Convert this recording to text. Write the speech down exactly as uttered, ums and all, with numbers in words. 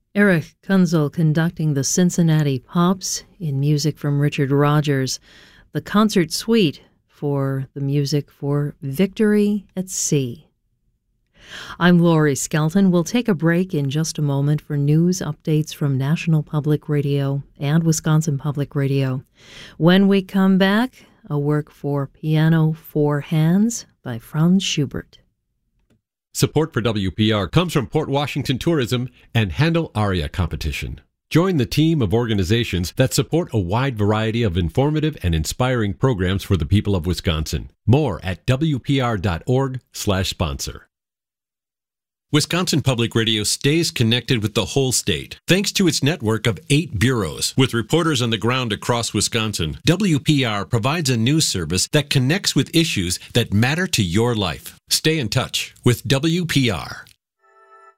Eric Kunzel conducting the Cincinnati Pops in music from Richard Rodgers, the concert suite for the music for Victory at Sea. I'm Lori Skelton. We'll take a break in just a moment for news updates from National Public Radio and Wisconsin Public Radio. When we come back, a work for piano four hands by Franz Schubert. Support for W P R comes from Port Washington Tourism and Handel Aria Competition. Join the team of organizations that support a wide variety of informative and inspiring programs for the people of Wisconsin. More at W P R dot org slash sponsor. Wisconsin Public Radio stays connected with the whole state, thanks to its network of eight bureaus. With reporters on the ground across Wisconsin, W P R provides a news service that connects with issues that matter to your life. Stay in touch with W P R.